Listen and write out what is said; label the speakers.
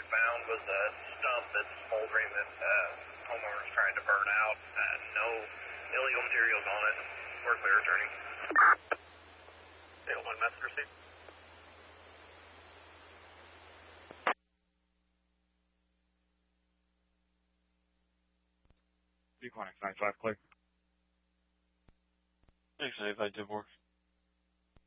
Speaker 1: found was a stump that's smoldering that homeowner's trying to burn out. No illegal materials on it. We're clear, attorney. Tail 1 message received.
Speaker 2: Equinox 95 clear.
Speaker 3: Thanks, 95 10-4.